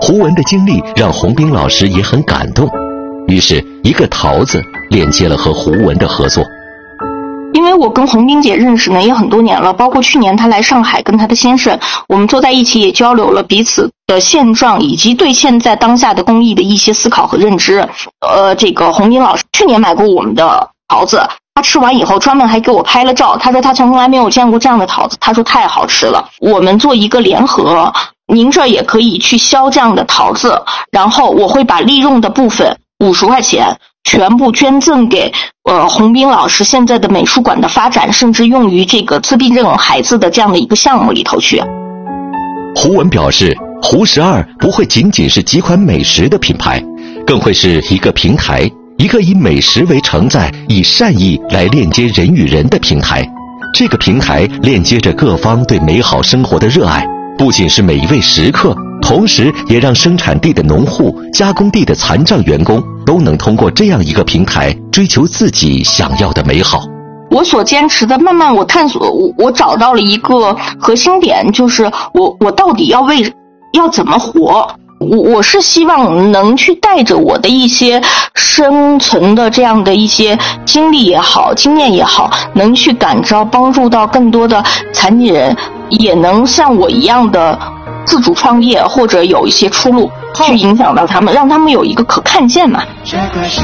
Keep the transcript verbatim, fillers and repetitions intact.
胡文的经历让洪斌老师也很感动，于是一个桃子链接了和胡文的合作。 因为我跟洪斌姐认识呢也很多年了，包括去年她来上海跟她的先生，我们坐在一起也交流了彼此的现状以及对现在当下的公益的一些思考和认知。呃，这个洪斌老师去年买过我们的桃子，他吃完以后专门还给我拍了照，他说他从来没有见过这样的桃子，他说太好吃了。我们做一个联合，您这也可以去销这样的桃子，然后我会把利润的部分五十块钱全部捐赠给呃洪斌老师现在的美术馆的发展，甚至用于这个自闭症孩子的这样的一个项目里头去。 胡文表示，胡十二不会仅仅是几款美食的品牌，更会是一个平台，一个以美食为承载，以善意来链接人与人的平台。这个平台链接着各方对美好生活的热爱，不仅是每一位食客，同时也让生产地的农户、加工地的残障员工都能通过这样一个平台追求自己想要的美好。 我所坚持的，慢慢我探索，我我找到了一个核心点，就是我我到底要为要怎么活。我我是希望能去带着我的一些生存的这样的一些经历也好，经验也好，能去感召帮助到更多的残疾人，也能像我一样的自主创业或者有一些出路，去影响到他们，让他们有一个可看见嘛。